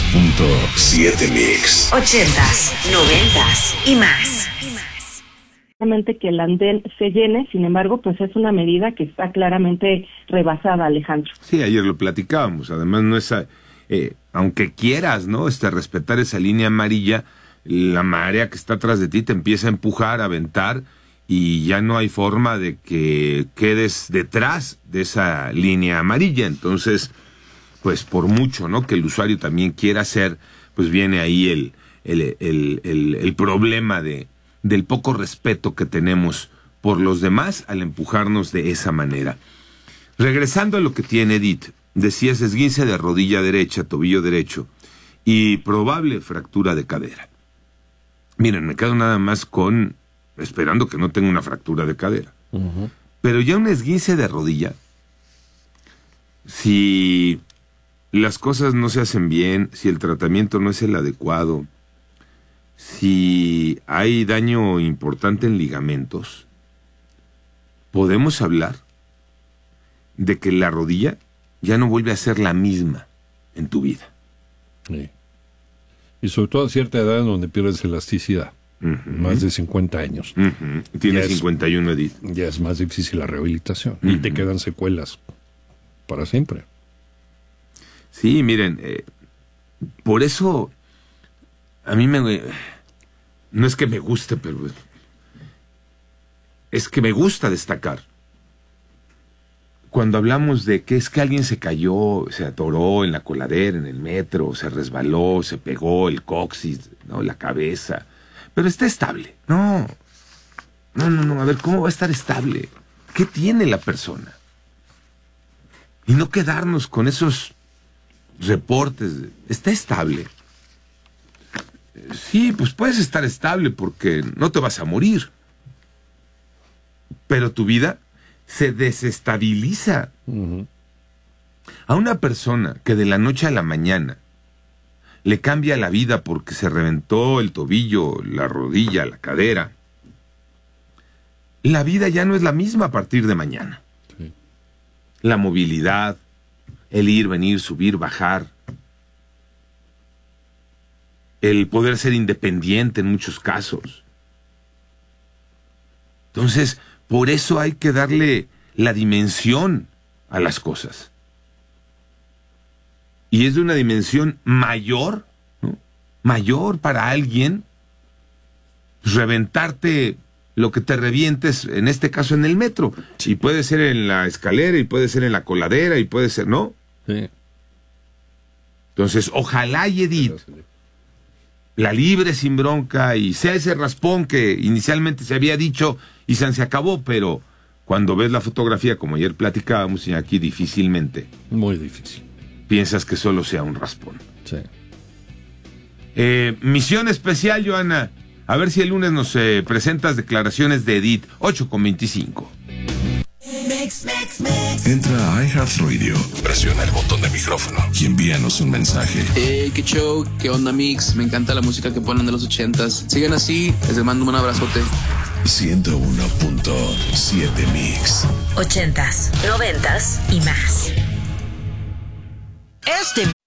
101.7 Mix. 80s, 90s y más. Que el andén se llene, sin embargo, pues es una medida que está claramente rebasada, Alejandro. Sí, ayer lo platicábamos, además no es, aunque quieras, ¿no? Respetar esa línea amarilla, la marea que está atrás de ti te empieza a empujar, a aventar, y ya no hay forma de que quedes detrás de esa línea amarilla. Entonces, pues por mucho, ¿no?, que el usuario también quiera hacer, pues viene ahí el problema del poco respeto que tenemos por los demás al empujarnos de esa manera. Regresando a lo que tiene Edith, decías esguince de rodilla derecha, tobillo derecho y probable fractura de cadera. Miren, me quedo nada más esperando que no tenga una fractura de cadera. Uh-huh. Pero ya un esguince de rodilla, si las cosas no se hacen bien, si el tratamiento no es el adecuado, si hay daño importante en ligamentos, podemos hablar de que la rodilla ya no vuelve a ser la misma en tu vida. Sí. Y sobre todo a cierta edad en donde pierdes elasticidad. Uh-huh. Más de 50 años. Uh-huh. Tiene 51, Edith. Ya es más difícil la rehabilitación. Uh-huh. Y te quedan secuelas para siempre. Sí, miren, por eso a mí no es que me guste, pero es que me gusta destacar cuando hablamos de que es que alguien se cayó, se atoró en la coladera, en el metro, se resbaló, se pegó el coxis, ¿no?, la cabeza, pero está estable. No, a ver, ¿cómo va a estar estable? ¿Qué tiene la persona? Y no quedarnos con esos reportes. Está estable. Sí, pues puedes estar estable porque no te vas a morir. Pero tu vida se desestabiliza. Uh-huh. A una persona que de la noche a la mañana le cambia la vida porque se reventó el tobillo, la rodilla, la cadera, la vida ya no es la misma a partir de mañana. Sí. La movilidad, el ir, venir, subir, bajar, el poder ser independiente en muchos casos. Entonces, por eso hay que darle la dimensión a las cosas. Y es de una dimensión mayor, ¿no?, mayor para alguien, reventarte lo que te revientes, en este caso en el metro. Y puede ser en la escalera, y puede ser en la coladera, y puede ser, ¿no? Sí. Entonces, ojalá y Edith la libre sin bronca y sea ese raspón que inicialmente se había dicho y se acabó, pero cuando ves la fotografía, como ayer platicábamos, y aquí difícilmente. Muy difícil. Piensas que solo sea un raspón. Sí. Misión especial, Joana. A ver si el lunes nos presentas declaraciones de Edith. 8:25. Entra a iHeartRadio, presiona el botón de micrófono y envíanos un mensaje. Qué show, qué onda, Mix. Me encanta la música que ponen de los 80s. Sigan así, les mando un abrazote. 101.7 Mix. 80s, 90s y más.